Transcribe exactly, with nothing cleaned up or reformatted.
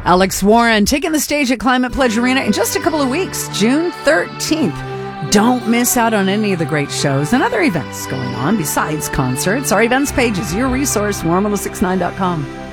Alex Warren taking the stage at Climate Pledge Arena in just a couple of weeks, June thirteenth. Don't miss out on any of the great shows and other events going on besides concerts. Our events page is your resource, warm ten sixty-nine dot com.